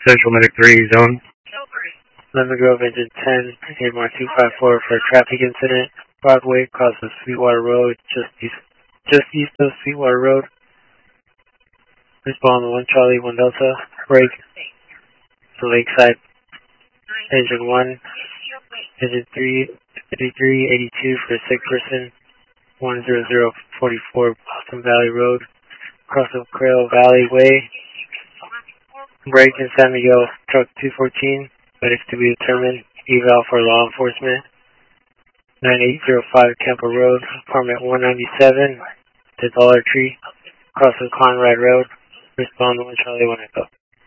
Central Medic 3 zone. Lemon Grove engine 10, AMR 254 for a traffic incident. Broadway crosses Sweetwater Road, just east of Sweetwater Road. Respond 1 Charlie 1 Delta. Break. To Lakeside. Engine 1. Engine 3, 5382 for a sick person. 10044 Boston Valley Road. Cross of Crail Valley Way. Break in San Miguel. Truck 214. Medics to be determined. Eval for law enforcement. 9805 Campo Road. Apartment 197. To Dollar Tree. Cross of Conrad Road. Respond 1 Charlie 1 Echo.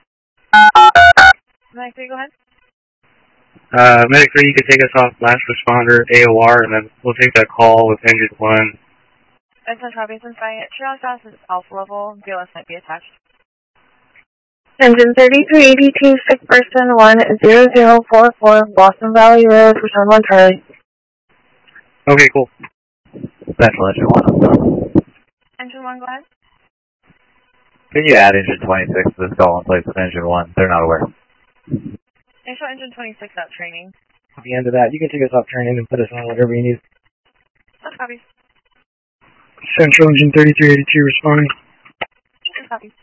Medic 3, go ahead. Medic 3, you can take us off last responder, AOR, and then we'll take that call with engine 1. Excellent copy. Since I triage status is alpha level, BLS might be attached. Engine 3382, sick person 10044, Boston Valley Road, return 1 Charlie. Okay, cool. Central engine 1. Engine 1, go ahead. Can you add engine 26 to this call in place with engine 1? They're not aware. I show engine 26 out training. At the end of that, you can take us off training and put us on whatever you need. That's copy. Central engine 3382 responding. That's copy.